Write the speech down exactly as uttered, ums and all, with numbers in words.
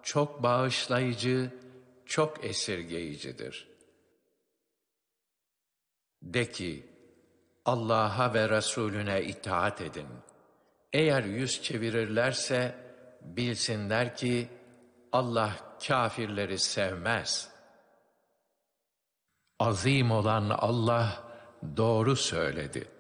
çok bağışlayıcı, çok esirgeyicidir. De ki, Allah'a ve Resulüne itaat edin. Eğer yüz çevirirlerse, bilsinler ki, Allah kâfirleri sevmez. Azim olan Allah doğru söyledi.